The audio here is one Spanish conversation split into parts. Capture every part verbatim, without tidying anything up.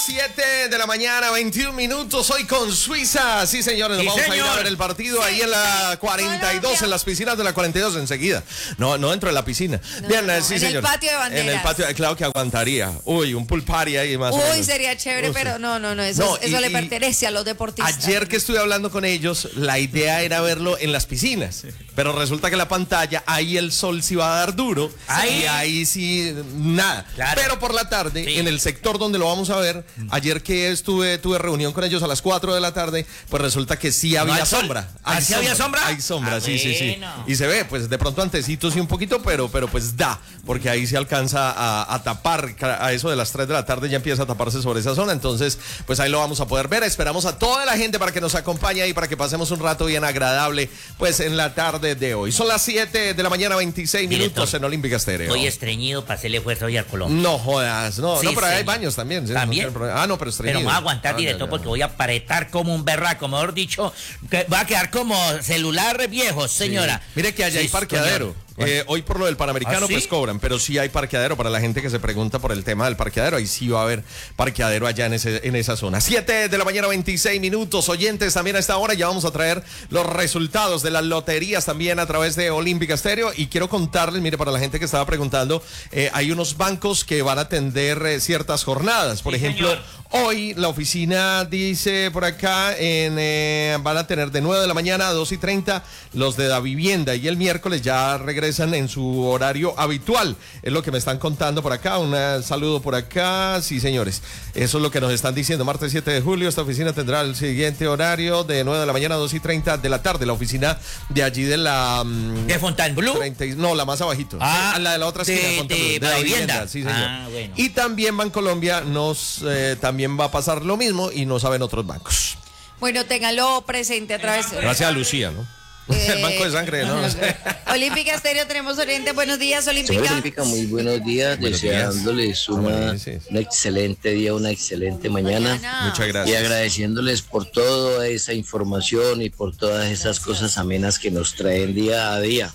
siete de la mañana, veintiún minutos, hoy con Suiza. Sí, señores, nos sí, vamos señor. a ir a ver el partido sí. ahí en la cuarenta y dos, en las piscinas de la cuarenta y dos, enseguida. No, no dentro de la piscina. No, Bien, no, sí, en señor. el patio de banderas. En el patio, claro que aguantaría. Uy, un pool party ahí más Uy, o menos. sería chévere, Uy, pero sí. no, no, no, eso, No, eso y, le y pertenece a los deportistas. Ayer que estuve hablando con ellos, la idea era verlo en las piscinas, pero resulta que la pantalla, ahí el sol sí va a dar duro, Ahí. y ahí sí, nada. Claro. Pero por la tarde, Sí. en el sector donde lo vamos a ver, ayer que estuve, tuve reunión con ellos a las cuatro de la tarde, pues resulta que sí había hay sol? sombra. ¿Ah, Hay sí había sombra? Hay sombra, Ah, sí, sí, sí. bueno. Y se ve, pues de pronto antecitos sí un poquito, pero, pero pues da, porque ahí se alcanza a, a tapar, a eso de las tres de la tarde ya empieza a taparse sobre esa zona, entonces pues ahí lo vamos a poder ver. Esperamos a toda la gente para que nos acompañe ahí, para que pasemos un rato bien agradable, pues en la tarde de hoy. Son las siete de la mañana, veintiséis minutos Director, en Olímpica Estéreo. Estoy estreñido para hacerle fuerza hoy al Colombia. No jodas, no, Sí, no, pero ahí hay señor. baños también. ¿Sí? ¿También? No, ah, no, pero estreñido. Pero me voy a aguantar, Ah, director, ya, ya. porque voy a apretar como un berraco. Mejor dicho, que va a quedar como celular viejo, señora. Sí. Mire que allá Sí, hay parqueadero. señor. Eh, hoy por lo del Panamericano ¿Ah, sí? pues cobran, pero sí hay parqueadero para la gente que se pregunta por el tema del parqueadero. Ahí sí va a haber parqueadero allá en, ese, en esa zona. siete de la mañana, veintiséis minutos. Oyentes, también a esta hora ya vamos a traer los resultados de las loterías también a través de Olímpica Estéreo. Y quiero contarles, mire, para la gente que estaba preguntando, eh, hay unos bancos que van a atender eh, ciertas jornadas. Por Sí, ejemplo, señor. hoy la oficina dice por acá, en, eh, van a tener de nueve de la mañana a dos y treinta los de la vivienda, y el miércoles ya regresan en su horario habitual. Es lo que me están contando por acá. Un eh, saludo por acá. Sí, señores. Eso es lo que nos están diciendo. Martes siete de julio, esta oficina tendrá el siguiente horario de nueve de la mañana a dos y treinta de la tarde. La oficina de allí de la... Um, ¿De Fontainebleau? treinta y- no, la más abajito. Ah, Sí, la de la otra esquina. de- Fontainebleau, de la vivienda. Sí, señor. Ah, bueno. Y también Bancolombia nos eh, también va a pasar lo mismo, y no saben otros bancos. Bueno, téngalo presente a través de... Gracias a Lucía, ¿no? Eh, El banco de sangre, ¿no? Olímpica Estéreo, tenemos Oriente. Buenos días, Señor Olímpica. Olímpica, muy buenos días, Buenos deseándoles una, Amaneces. un excelente día, una excelente mañana. Mañana. Muchas Y gracias. agradeciéndoles por toda esa información y por todas esas cosas amenas que nos traen día a día.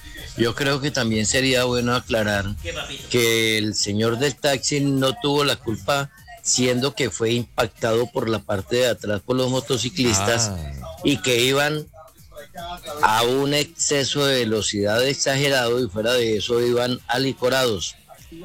Yo creo que también sería bueno aclarar que el señor del taxi no tuvo la culpa, siendo que fue impactado por la parte de atrás por los motociclistas Ah. y que iban a un exceso de velocidad exagerado, y fuera de eso iban alicorados.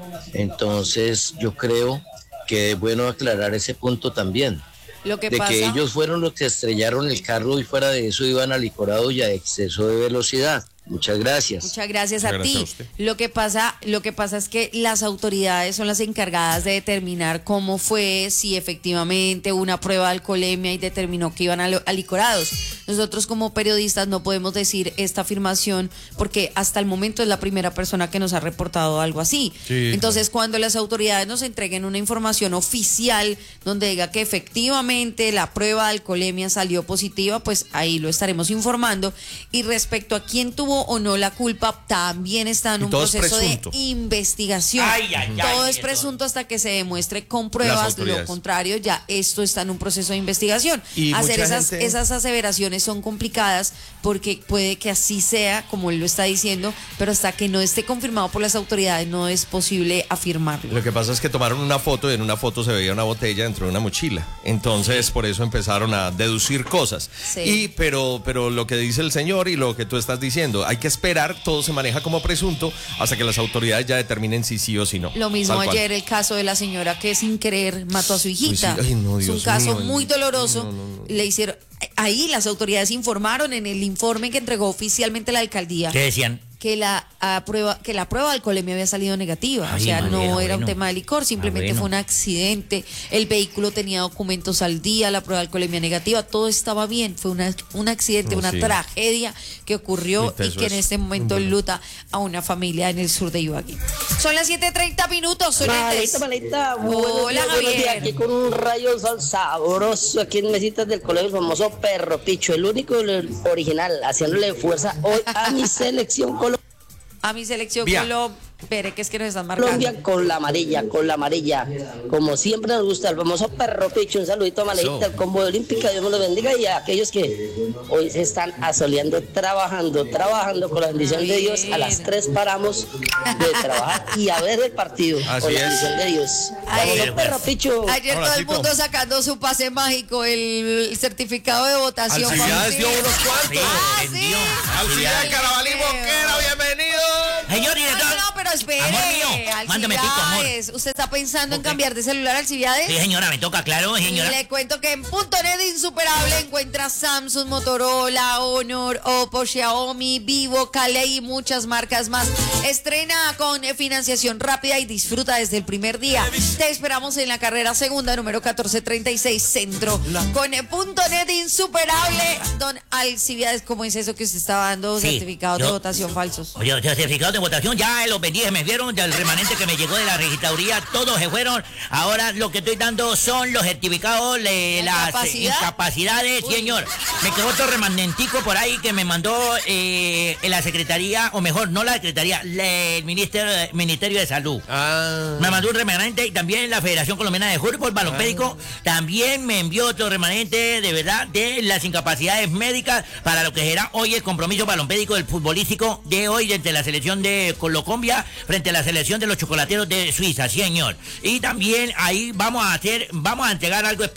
Entonces yo creo que es bueno aclarar ese punto también, Lo que de pasa... que ellos fueron los que estrellaron el carro y fuera de eso iban alicorados y a exceso de velocidad. Muchas gracias. Muchas gracias Muchas a gracias ti. a usted. Lo que pasa, lo que pasa es que las autoridades son las encargadas de determinar cómo fue, si efectivamente hubo una prueba de alcoholemia y determinó que iban al- alicorados. Nosotros como periodistas no podemos decir esta afirmación porque hasta el momento es la primera persona que nos ha reportado algo así. Sí, Entonces, cuando las autoridades nos entreguen una información oficial donde diga que efectivamente la prueba de alcoholemia salió positiva, pues ahí lo estaremos informando. Y respecto a quién tuvo o no la culpa, también está en Y un todo es proceso de presunto. investigación. Ay, ay, ay, todo es director. presunto hasta que se demuestre con Las pruebas autoridades. lo contrario. Ya esto está en un proceso de investigación. Y Hacer mucha esas, gente- esas aseveraciones son complicadas porque puede que así sea, como él lo está diciendo, pero hasta que no esté confirmado por las autoridades no es posible afirmarlo. Lo que pasa es que tomaron una foto y en una foto se veía una botella dentro de una mochila. Entonces, por eso empezaron a deducir cosas. Sí. Y pero pero lo que dice el señor y lo que tú estás diciendo, hay que esperar, todo se maneja como presunto hasta que las autoridades ya determinen si sí o si no. Lo mismo Tal cual. ayer el caso de la señora que sin querer mató a su hijita. Uy, sí. Ay, no, es un Dios caso mío. muy doloroso. No, no, no. Le hicieron ahí las autoridades informaron en el informe que entregó oficialmente la alcaldía ¿Qué decían? que la a prueba que la prueba de alcoholemia había salido negativa, Ay, o sea, madre, no ah, era un bueno. tema de licor, simplemente Ah, bueno. fue un accidente, el vehículo tenía documentos al día, la prueba de alcoholemia negativa, todo estaba bien, fue una, un accidente, No, una sí. tragedia que ocurrió Muy y teso que en eso. este momento Muy bueno. enluta a una familia en el sur de Ibagué. Son las siete treinta minutos, son Malita, malita, buenos Hola, días, buenos días, Javier. aquí con un rayo sol sabroso aquí en mesitas del colegio, el famoso Perro Picho, el único, el original, haciéndole fuerza hoy a mi selección Colombia. A mi selección Vía. Colombia. Espere, que es que nos están marcando. Colombia con la amarilla, con la amarilla. Como siempre nos gusta, el famoso perro picho. Un saludito a Manejita, el combo olímpica. Dios me lo bendiga. Y a aquellos que hoy se están asoleando, trabajando, trabajando con la bendición de Dios. A las tres paramos de trabajar y a ver el partido. Así con la es. bendición de Dios. Famoso perro picho. Ayer todo el Abracito. mundo sacando su pase mágico, el certificado de votación. Alcibiades Juan. dio unos cuantos. Sí, Ah, entendió. sí. Alcibiades Carabalí Boquera, bienvenido. Señor No, director. no, no, pero espere. Amor mío, mándame pico, amor. Alcibiades, ¿usted está pensando en Ok. cambiar de celular, Alcibiades? Sí, señora, me toca, claro, señora. Le cuento que en punto net Insuperable encuentra Samsung, Motorola, Honor, Oppo, Xiaomi, Vivo, Calei y muchas marcas más. Estrena con financiación rápida y disfruta desde el primer día. Te esperamos en la carrera segunda, número catorce treinta y seis Centro. Con el punto net Insuperable, don Alcibiades, ¿cómo es eso que usted estaba dando Sí, certificados de yo- votación falsos? Oye, los certificados de votación ya los vendí, se me vieron del remanente que me llegó de la registraduría, todos se fueron. Ahora lo que estoy dando son los certificados de ¿La las incapacidad? incapacidades, señor. Me quedó otro remanentico por ahí que me mandó eh, en la secretaría, o mejor, no la secretaría, la- el ministerio, ministerio de Salud. Ah. Me mandó un remanente y también la Federación Colombiana de Fútbol Balonpédico también me envió otro remanente de verdad de las incapacidades médicas para lo que será hoy el compromiso balonpédico del futbolístico de hoy entre la selección de Colombia frente a la selección de los chocolateros de Suiza, señor. Y también ahí vamos a hacer, vamos a entregar algo especial.